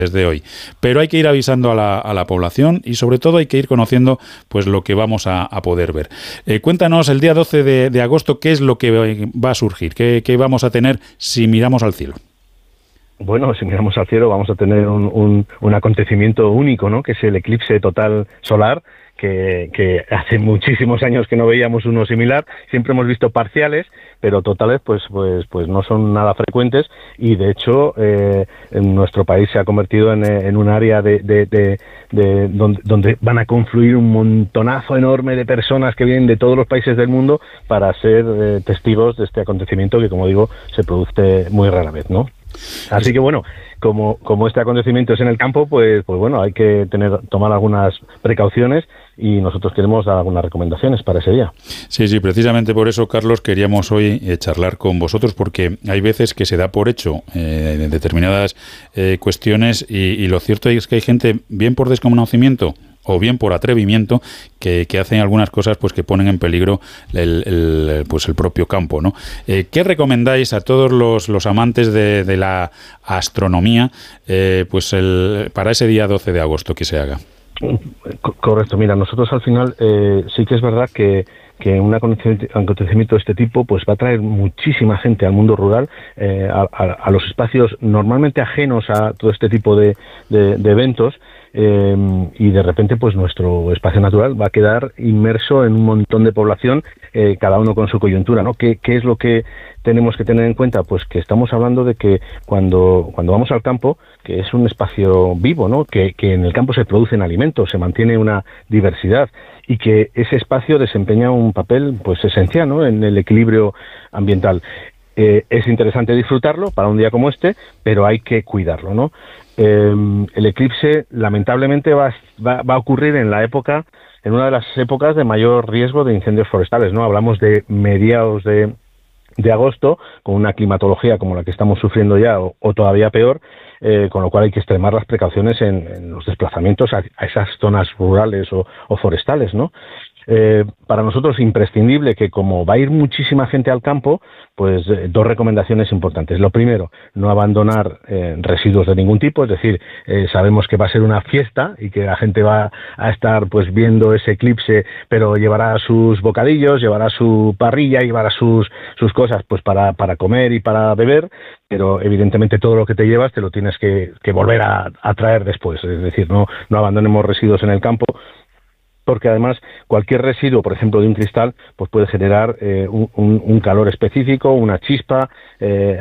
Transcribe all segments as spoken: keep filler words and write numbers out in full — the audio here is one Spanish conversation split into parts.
desde hoy, pero hay que ir avisando a la, a la población y sobre todo hay que ir conociendo pues lo que vamos a, a poder ver. Eh, cuéntanos el día doce de, de agosto qué es lo que va a surgir, qué, qué vamos a tener si miramos al cielo. Bueno, si miramos al cielo vamos a tener un, un, un acontecimiento único, ¿no? Que es el eclipse total solar, que, que hace muchísimos años que no veíamos uno similar. Siempre hemos visto parciales, pero totales pues pues pues no son nada frecuentes, y de hecho eh, en nuestro país se ha convertido en, en un área de, de, de, de donde, donde van a confluir un montonazo enorme de personas que vienen de todos los países del mundo para ser eh, testigos de este acontecimiento que, como digo, se produce muy rara vez, ¿no? Así que bueno, como como este acontecimiento es en el campo, pues pues bueno, hay que tener tomar algunas precauciones y nosotros queremos dar algunas recomendaciones para ese día. Sí, sí, precisamente por eso, Carlos, queríamos hoy eh, charlar con vosotros, porque hay veces que se da por hecho eh, determinadas eh, cuestiones y, y lo cierto es que hay gente, bien por desconocimiento o bien por atrevimiento, que, que hacen algunas cosas pues que ponen en peligro el, el, pues el propio campo, ¿no? Eh, ¿Qué recomendáis a todos los, los amantes de, de la astronomía pues el, para ese día doce de agosto que se haga? Correcto, mira, nosotros al final eh, sí que es verdad que que un acontecimiento de este tipo pues va a traer muchísima gente al mundo rural, eh, a, a, a los espacios normalmente ajenos a todo este tipo de, de, de eventos, eh, y de repente pues nuestro espacio natural va a quedar inmerso en un montón de población, eh, cada uno con su coyuntura, ¿no? ¿Qué, qué es lo que tenemos que tener en cuenta? Pues que estamos hablando de que cuando, cuando vamos al campo, que es un espacio vivo, ¿no? Que, que en el campo se producen alimentos, se mantiene una diversidad, y que ese espacio desempeña un papel pues esencial, ¿no? En el equilibrio ambiental. Eh, es interesante disfrutarlo para un día como este, pero hay que cuidarlo, ¿no? Eh, el eclipse lamentablemente va, va, va a ocurrir en la época, en una de las épocas de mayor riesgo de incendios forestales, ¿no? Hablamos de mediados de de agosto, con una climatología como la que estamos sufriendo ya, o, o todavía peor, eh, con lo cual hay que extremar las precauciones en, en los desplazamientos a, a esas zonas rurales o, o forestales, ¿no? Eh, para nosotros es imprescindible que, como va a ir muchísima gente al campo, pues eh, dos recomendaciones importantes. Lo primero, no abandonar eh, residuos de ningún tipo, es decir, eh, sabemos que va a ser una fiesta y que la gente va a estar pues viendo ese eclipse, pero llevará sus bocadillos, llevará su parrilla, llevará sus sus cosas pues para, para comer y para beber, pero evidentemente todo lo que te llevas te lo tienes que, que volver a, a traer después, es decir, no, no abandonemos residuos en el campo, porque además cualquier residuo, por ejemplo de un cristal, pues puede generar eh, un, un calor específico, una chispa, eh,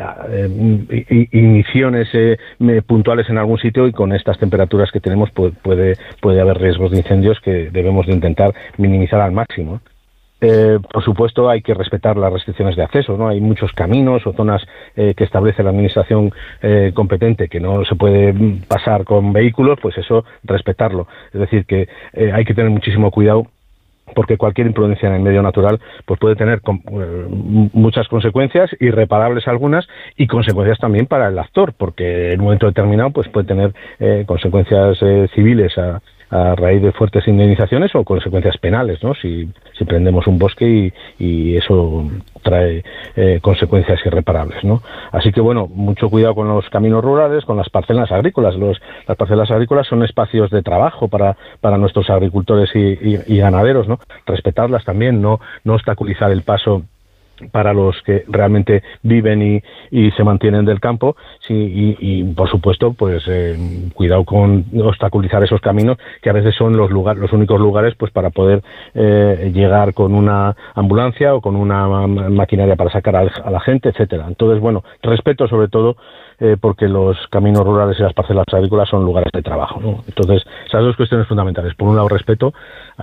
eh, igniciones eh, puntuales en algún sitio, y con estas temperaturas que tenemos pues, puede, puede haber riesgos de incendios que debemos de intentar minimizar al máximo. Eh, por supuesto, hay que respetar las restricciones de acceso, ¿no? Hay muchos caminos o zonas eh, que establece la administración eh, competente que no se puede pasar con vehículos, pues eso, respetarlo. Es decir, que eh, hay que tener muchísimo cuidado, porque cualquier imprudencia en el medio natural pues puede tener com- muchas consecuencias, irreparables algunas, y consecuencias también para el actor, porque en un momento determinado pues puede tener eh, consecuencias eh, civiles a a raíz de fuertes indemnizaciones, o consecuencias penales, ¿no? Si, si prendemos un bosque y, y eso trae eh, consecuencias irreparables, ¿no? Así que bueno, mucho cuidado con los caminos rurales, con las parcelas agrícolas. Los, las parcelas agrícolas son espacios de trabajo para, para nuestros agricultores y, y, y ganaderos, ¿no? Respetarlas también, no, no obstaculizar el paso para los que realmente viven y, y se mantienen del campo, sí, y, y por supuesto pues eh, cuidado con obstaculizar esos caminos, que a veces son los lugares, los únicos lugares pues para poder eh, llegar con una ambulancia o con una maquinaria para sacar a, a la gente, etcétera. Entonces bueno, respeto sobre todo, eh, porque los caminos rurales y las parcelas agrícolas son lugares de trabajo, ¿no? Entonces esas dos cuestiones fundamentales: por un lado respeto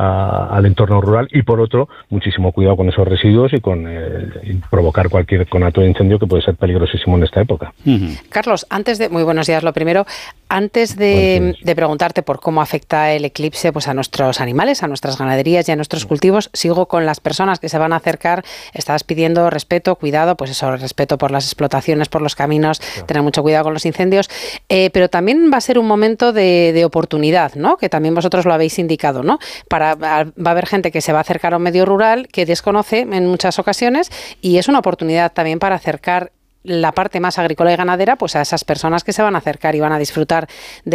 a, al entorno rural, y por otro muchísimo cuidado con esos residuos y con eh, provocar cualquier conato de incendio, que puede ser peligrosísimo en esta época. Uh-huh. Carlos, antes de muy buenos días, lo primero, antes de, de preguntarte por cómo afecta el eclipse pues a nuestros animales, a nuestras ganaderías y a nuestros cultivos, sigo con las personas que se van a acercar. Estabas pidiendo respeto, cuidado, pues eso, respeto por las explotaciones, por los caminos, claro, tener mucho cuidado con los incendios, eh, pero también va a ser un momento de, de oportunidad, ¿no? Que también vosotros lo habéis indicado, ¿no? Para, va a haber gente que se va a acercar a un medio rural que desconoce en muchas ocasiones, y es una oportunidad también para acercar la parte más agrícola y ganadera pues a esas personas que se van a acercar y van a disfrutar de